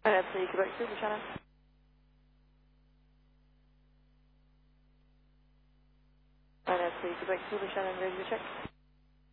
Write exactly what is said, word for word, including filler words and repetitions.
F C, Quebec Super Shannon. F C, Quebec Super Shannon, radio check.